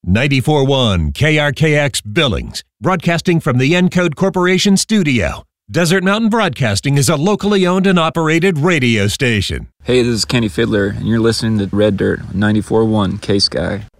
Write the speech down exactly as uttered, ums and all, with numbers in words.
ninety-four point one K R K X Billings, broadcasting from the Encode Corporation studio. Desert Mountain Broadcasting is a locally owned and operated radio station. Hey, this is Kenny Fiddler, and you're listening to Red Dirt, ninety-four point one K-Sky.